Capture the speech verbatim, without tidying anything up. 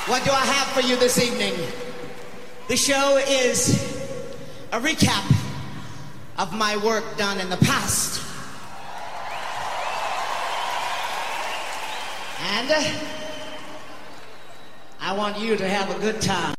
What do I have for you this evening? The show is a recap of my work done in the past. And uh, I want you to have a good time.